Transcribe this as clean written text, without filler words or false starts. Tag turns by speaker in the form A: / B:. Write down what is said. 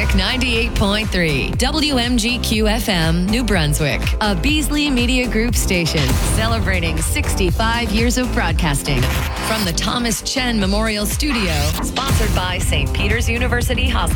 A: Brunswick 98.3, WMGQ FM, New Brunswick, a Beasley Media Group station celebrating 65 years of broadcasting. From the Thomas Chen Memorial Studio, sponsored by St. Peter's University Hospital.